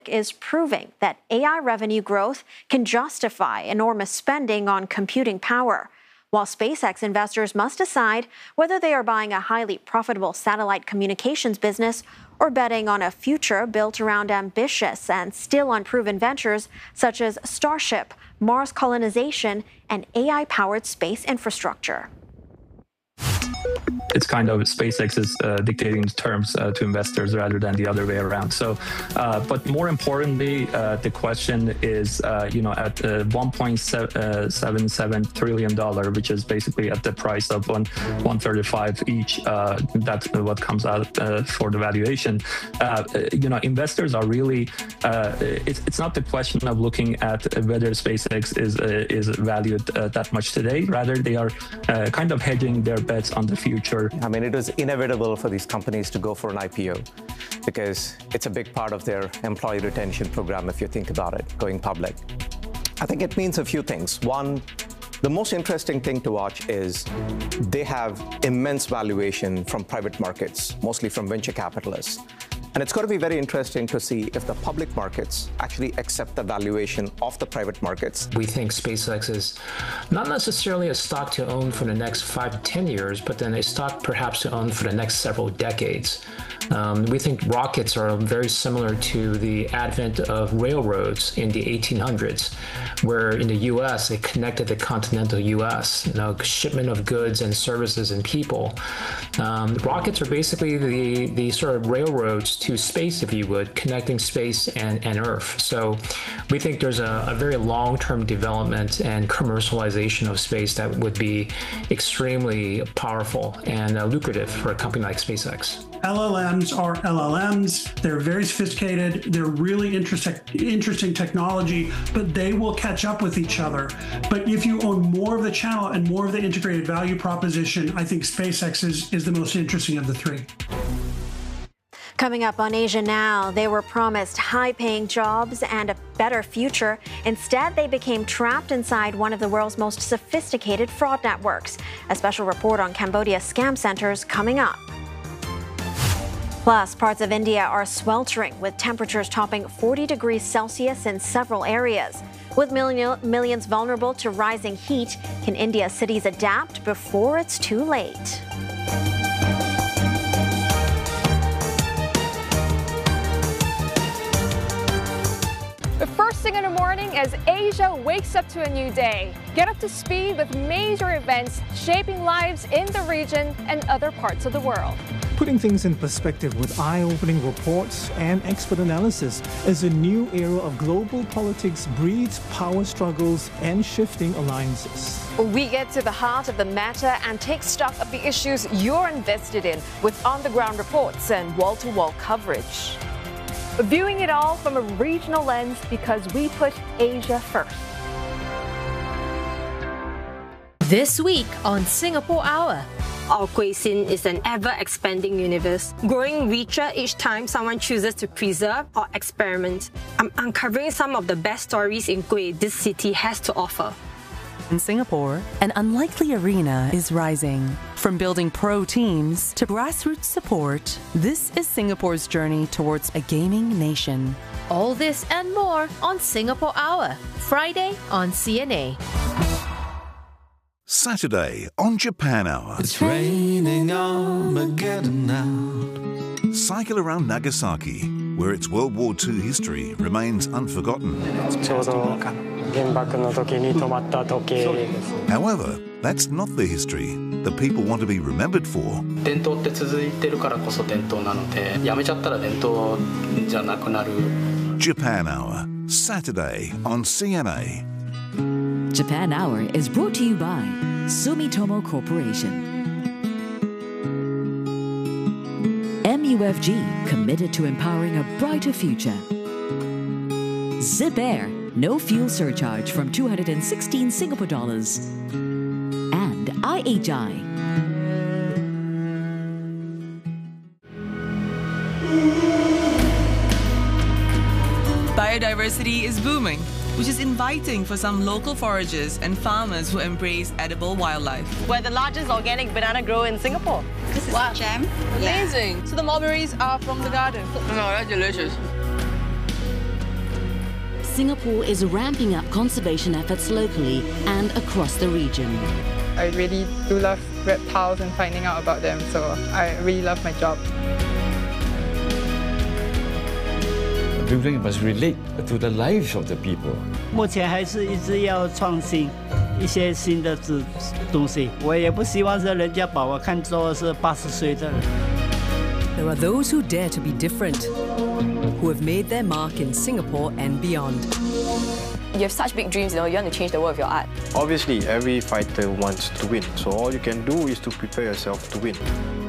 is proving that AI revenue growth can justify enormous spending on computing power, while SpaceX investors must decide whether they are buying a highly profitable satellite communications business or betting on a future built around ambitious and still unproven ventures such as Starship, Mars colonization, and AI-powered space infrastructure. It's kind of SpaceX is dictating the terms to investors rather than the other way around. So, but more importantly, the question is, at $1.77 trillion, which is basically at the price of $135 each. That's what comes out for the valuation. Investors are really. It's not the question of looking at whether SpaceX is valued that much today. Rather, they are kind of hedging their bets on the future. I mean, it was inevitable for these companies to go for an IPO because it's a big part of their employee retention program, if you think about it, going public. I think it means a few things. One, the most interesting thing to watch is they have immense valuation from private markets, mostly from venture capitalists. And it's going to be very interesting to see if the public markets actually accept the valuation of the private markets. We think SpaceX is not necessarily a stock to own for the next 5 to 10 years, but then a stock perhaps to own for the next several decades. We think rockets are very similar to the advent of railroads in the 1800s, where in the U.S. they connected the continental U.S., shipment of goods and services and people. Rockets are basically the sort of railroads to space, if you would, connecting space and Earth. So we think there's a very long-term development and commercialization of space that would be extremely powerful and lucrative for a company like SpaceX. LLMs are LLMs. They're very sophisticated. They're really interesting technology, but they will catch up with each other. But if you own more of the channel and more of the integrated value proposition, I think SpaceX is the most interesting of the three. Coming up on Asia Now, they were promised high-paying jobs and a better future. Instead, they became trapped inside one of the world's most sophisticated fraud networks. A special report on Cambodia's scam centers coming up. Plus, parts of India are sweltering with temperatures topping 40 degrees Celsius in several areas. With millions vulnerable to rising heat, can India's cities adapt before it's too late? The first thing in the morning as Asia wakes up to a new day. Get up to speed with major events shaping lives in the region and other parts of the world. Putting things in perspective with eye-opening reports and expert analysis as a new era of global politics breeds power struggles and shifting alliances. We get to the heart of the matter and take stock of the issues you're invested in with on-the-ground reports and wall-to-wall coverage. Viewing it all from a regional lens because we put Asia first. This week on Singapore Hour. Our cuisine is an ever-expanding universe, growing richer each time someone chooses to preserve or experiment. I'm uncovering some of the best stories in kueh this city has to offer. In Singapore, an unlikely arena is rising. From building pro teams to grassroots support, this is Singapore's journey towards a gaming nation. All this and more on Singapore Hour, Friday on CNA. Saturday on Japan Hour. It's raining Armageddon now. Cycle around Nagasaki, where its World War II history remains unforgotten. However, that's not the history that people want to be remembered for. Japan Hour, Saturday on CNA. Japan Hour is brought to you by Sumitomo Corporation. MUFG, committed to empowering a brighter future. Zip Air, no fuel surcharge from 216 Singapore dollars. And IHI. Biodiversity is booming, which is inviting for some local foragers and farmers who embrace edible wildlife. We're the largest organic banana grower in Singapore. This is jam. Amazing. Yeah. So the mulberries are from the garden. No, that's delicious. Singapore is ramping up conservation efforts locally and across the region. I really do love reptiles and finding out about them, so I really love my job. The building must relate to the lives of the people. 目前还是一直要创新一些新的东西，我也不希望是人家把我看作是80岁的人。 There are those who dare to be different, who have made their mark in Singapore and beyond. You have such big dreams, you want to change the world with your art. Obviously, every fighter wants to win, so all you can do is to prepare yourself to win.